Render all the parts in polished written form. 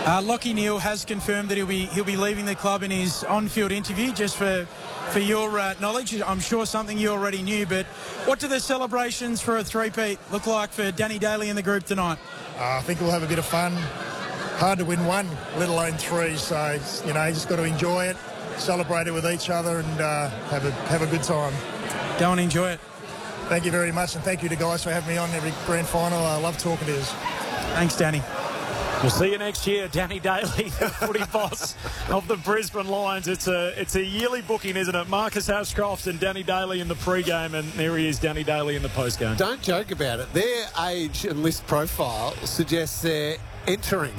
Lachie Neale has confirmed that he'll be leaving the club in his on-field interview. Just for your knowledge, I'm sure something you already knew, but what do the celebrations for a three-peat look like for Danny Daly and the group tonight? I think we'll have a bit of fun. Hard to win one, let alone three. So, you just got to enjoy it, celebrate it with each other, and have a good time. Go and enjoy it. Thank you very much, and thank you to guys for having me on every grand final. I love talking to you. Thanks, Danny. We'll see you next year, Danny Daly, the footy boss of the Brisbane Lions. It's a yearly booking, isn't it? Marcus Ashcroft and Danny Daly in the pre-game, and there he is, Danny Daly in the post-game. Don't joke about it. Their age and list profile suggests they're entering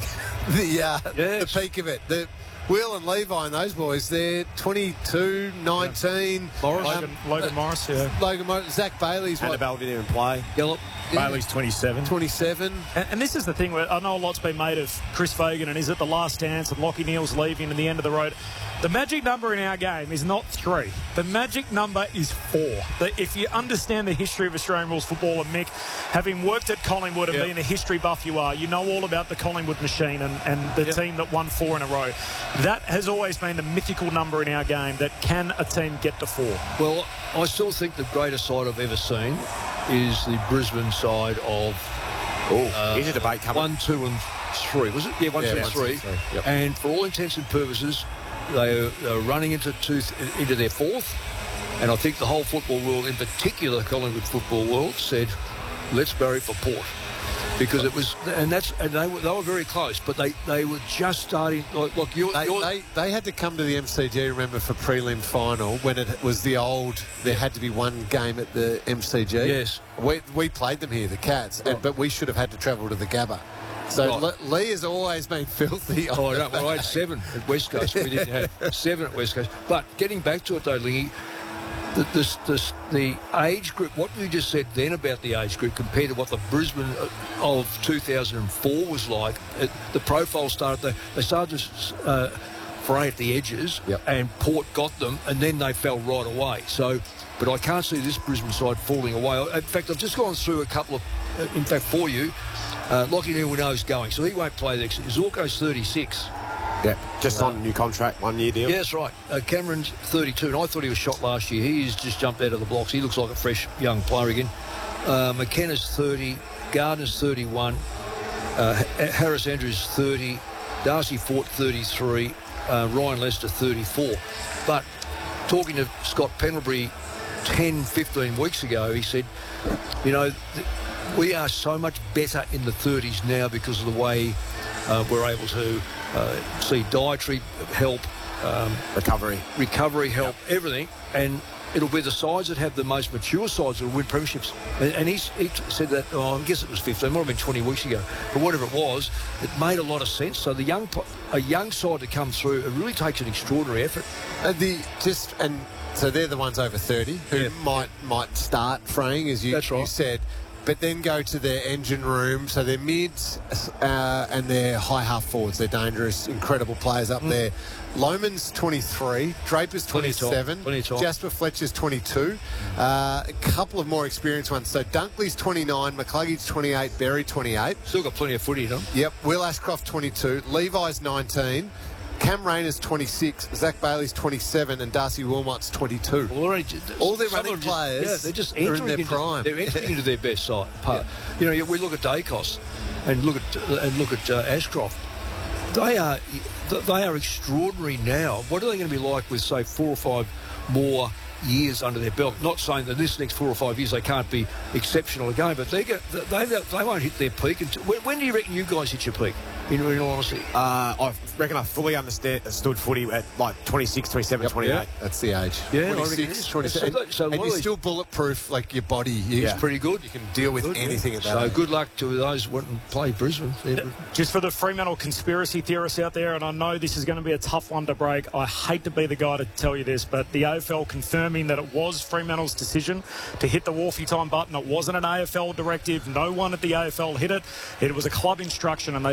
the peak of it. Will and Levi and those boys, they're 22, 19. Morris, Logan Morris, Logan Morris, Zach Bailey's Annabelle didn't even play. Gillip. Bailey's 27. 27. And this is the thing, where I know a lot's been made of Chris Fagan and is it the last dance and Lachie Neale's leaving and the end of the road. The magic number in our game is not 3. The magic number is 4. If you understand the history of Australian rules football, and Mick, having worked at Collingwood and being a history buff you are, you know all about the Collingwood machine and the team that won 4 in a row. That has always been the mythical number in our game, that can a team get to 4? Well, I still think the greatest side I've ever seen is the Brisbane side of here's a debate coming. 1, 2 and 3. Was it? Yeah, 1, 2 and 3. Yep. And for all intents and purposes, they are running into their 4th. And I think the whole football world, in particular the Collingwood football world, said, let's bury for Port. Because it was, and they were very close, but they were just starting. They had to come to the MCG, remember, for prelim final when it was the old. There had to be one game at the MCG. Yes, we played them here, the Cats, but we should have had to travel to the Gabba. So Lee has always been filthy. I had 7 at West Coast. We didn't have 7 at West Coast. But getting back to it though, Lingy, the age group, what you just said then about the age group compared to what the Brisbane of 2004 was like, the profile started, they started to fray at the edges, and Port got them, and then they fell right away. So, but I can't see this Brisbane side falling away. In fact, I've just gone through a couple of, in fact, for you, Lachie Neale we know is going, so he won't play next. Zorko's 36. Yeah, just on a new contract, 1 year deal. Yeah, that's right. Cameron's 32, and I thought he was shot last year. He's just jumped out of the blocks. He looks like a fresh young player again. McKenna's 30, Gardner's 31, Harris Andrews 30, Darcy Fort 33, Ryan Lester 34. But talking to Scott Pendlebury 10, 15 weeks ago, he said, we are so much better in the 30s now because of the way we're able to see dietary help, recovery help, everything, and it'll be the sides that have the most mature sides that will win premierships. And he said that, I guess it was 15, might have been 20 weeks ago, but whatever it was, it made a lot of sense. So a young side to come through, it really takes an extraordinary effort. So they're the ones over 30 who might start fraying, as you said. But then go to their engine room. So they're mids and they're high half forwards. They're dangerous, incredible players up there. Loman's 23, Draper's 27, Jasper Fletcher's 22. A couple of more experienced ones. So Dunkley's 29, McCluggage 28, Berry 28. Still got plenty of footy, huh? Yep. Will Ashcroft 22, Levi's 19. Cam Rayner's 26, Zach Bailey's 27, and Darcy Wilmot's 22. Well, all their running players, they're just are in their prime. They're entering into their best side. We look at Dacos and look at Ashcroft. They are extraordinary now. What are they going to be like with, say, 4 or 5 more years under their belt? Not saying that this next 4 or 5 years they can't be exceptional again, but they won't hit their peak. When do you reckon you guys hit your peak? In all honesty, I reckon I fully understood footy at like 26, 27, 28. Yeah. That's the age. Yeah, 26, 27. And you're still bulletproof, like your body. It's pretty good. You can deal with anything at that So age. good luck to those who went and played Brisbane. Just for the Fremantle conspiracy theorists out there, and I know this is going to be a tough one to break, I hate to be the guy to tell you this, but the AFL confirming that it was Fremantle's decision to hit the Wharfie time button. It wasn't an AFL directive. No one at the AFL hit it. It was a club instruction, and they decided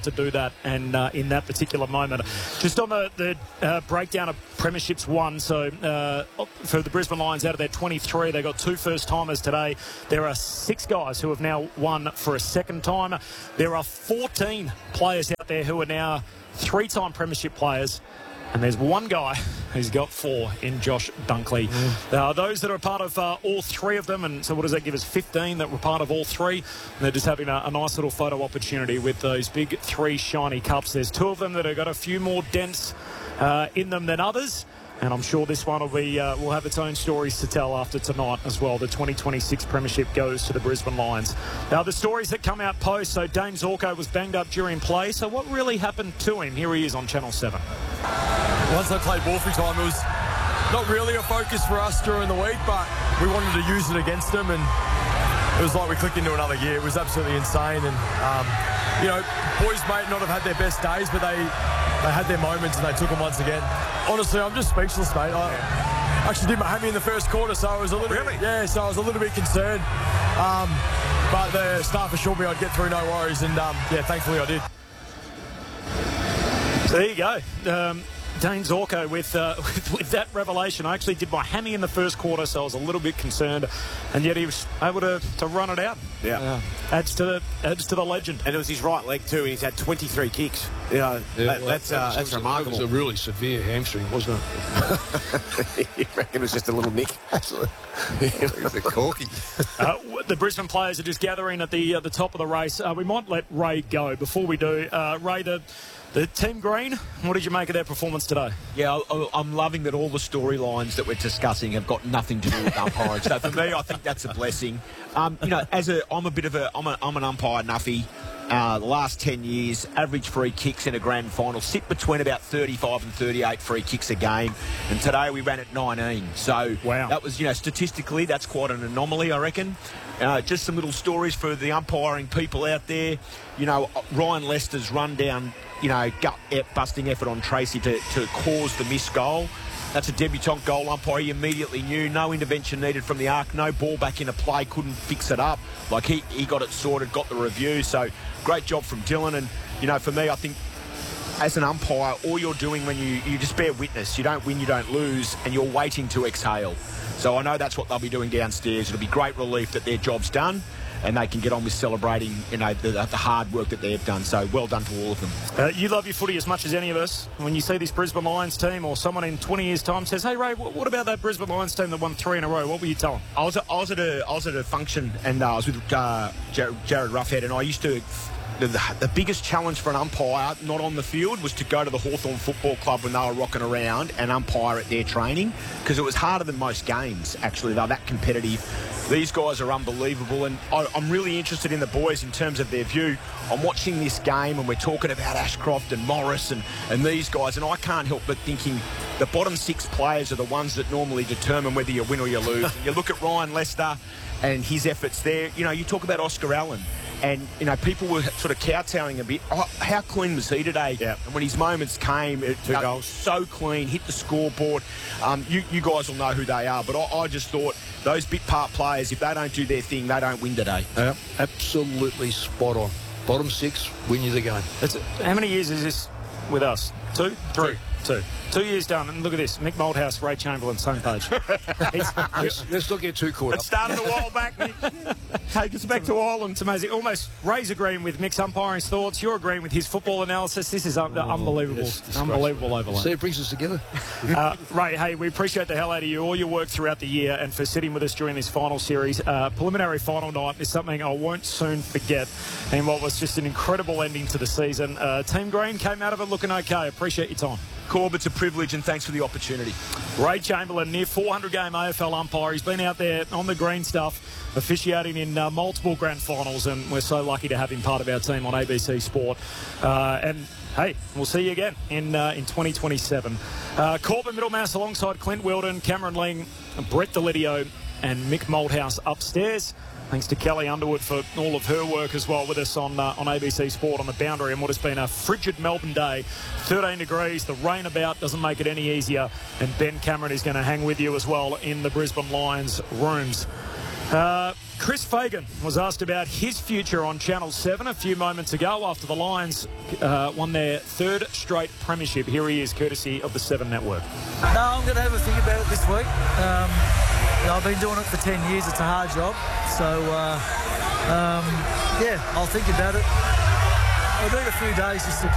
to do that, and in that particular moment. Just on the breakdown of premierships won, so for the Brisbane Lions, out of their 23, they got 2 first-timers today. There are 6 guys who have now won for a second time. There are 14 players out there who are now 3-time premiership players. And there's one guy who's got 4 in Josh Dunkley. Those that are part of all 3 of them, and so what does that give us? 15 that were part of all 3. And they're just having a nice little photo opportunity with those big 3 shiny cups. There's 2 of them that have got a few more dents in them than others. And I'm sure this one will have its own stories to tell after tonight as well. The 2026 Premiership goes to the Brisbane Lions. Now, the stories that come out post, so Dane Zorko was banged up during play. So what really happened to him? Here he is on Channel 7. Once I played ball free time, it was not really a focus for us during the week, but we wanted to use it against them, and it was like we clicked into another gear. It was absolutely insane, and boys may not have had their best days, but they had their moments and they took them once again. Honestly, I'm just speechless, mate. I actually did my hammy in the first quarter, so I was a little bit concerned. But the staff assured me I'd get through, no worries, and thankfully I did. So there you go. Dane Zorko with that revelation. I actually did my hammy in the first quarter, so I was a little bit concerned, and yet he was able to run it out. Yeah. Adds to the legend. And it was his right leg too, and he's had 23 kicks. That's remarkable. It was a really severe hamstring, wasn't it? You reckon it was just a little nick? Absolutely. It was a corky. The Brisbane players are just gathering at the top of the race. We might let Ray go. Before we do, Ray, the Team Green, what did you make of their performance today? Yeah, I'm loving that all the storylines that we're discussing have got nothing to do with umpiring. So for me, I think that's a blessing. I'm an umpire nuffy. The last 10 years, average free kicks in a grand final sit between about 35 and 38 free kicks a game. And today we ran at 19. So that was, statistically, that's quite an anomaly, I reckon. Just some little stories for the umpiring people out there. Ryan Lester's run down, gut-busting effort on Tracy to cause the missed goal. That's a debutant goal umpire. He immediately knew. No intervention needed from the arc. No ball back into play. Couldn't fix it up. Like, he got it sorted, got the review. So, great job from Dylan. And, for me, I think as an umpire, all you're doing when you just bear witness. You don't win, you don't lose, and you're waiting to exhale. So I know that's what they'll be doing downstairs. It'll be great relief that their job's done, and they can get on with celebrating, the hard work that they've done. So well done to all of them. You love your footy as much as any of us. When you see this Brisbane Lions team, or someone in 20 years' time says, "Hey Ray, what about that Brisbane Lions team that won 3 in a row?" What were you telling? I was at a function, and I was with Jared Roughhead, and I used to. The biggest challenge for an umpire, not on the field, was to go to the Hawthorn Football Club when they were rocking around and umpire at their training, because it was harder than most games, actually. They're that competitive. These guys are unbelievable, and I'm really interested in the boys in terms of their view. I'm watching this game, and we're talking about Ashcroft and Morris and these guys, and I can't help but thinking the bottom 6 players are the ones that normally determine whether you win or you lose. You look at Ryan Lester and his efforts there. You talk about Oscar Allen. And, people were sort of kowtowing a bit. Oh, how clean was he today? Yeah. And when his moments came, 2 goals. So clean, hit the scoreboard. You guys will know who they are. But I just thought those bit part players, if they don't do their thing, they don't win today. Yeah, absolutely spot on. Bottom 6, win you the game. How many years is this with us? 2? 3? 2. 2 years done, and look at this. Mick Malthouse, Ray Chamberlain, same page. Let's not get too caught up. It started a while back, Mick. Take us back to Ireland. It's amazing. Almost Ray's agreeing with Mick's umpiring thoughts. You're agreeing with his football analysis. This is unbelievable. Unbelievable overlap. See, it brings us together. Ray, hey, we appreciate the hell out of you, all your work throughout the year, and for sitting with us during this final series. Preliminary final night is something I won't soon forget, and what was just an incredible ending to the season. Team Green came out of it looking okay. Appreciate your time. Corb, it's a privilege, and thanks for the opportunity. Ray Chamberlain, near 400-game AFL umpire. He's been out there on the green stuff, officiating in multiple grand finals, and we're so lucky to have him part of our team on ABC Sport. And hey, we'll see you again in 2027. Corbin Middlemass alongside Clint Wilden, Cameron Ling, Brett Delidio, and Mick Malthouse upstairs. Thanks to Kelly Underwood for all of her work as well with us on ABC Sport on the boundary, and what has been a frigid Melbourne day. 13 degrees, the rain about doesn't make it any easier, and Ben Cameron is going to hang with you as well in the Brisbane Lions rooms. Chris Fagan was asked about his future on Channel 7 a few moments ago after the Lions won their third straight premiership. Here he is, courtesy of the 7 Network. No, I'm going to have a think about it this week. I've been doing it for 10 years. It's a hard job. So, I'll think about it. I'll need a few days just to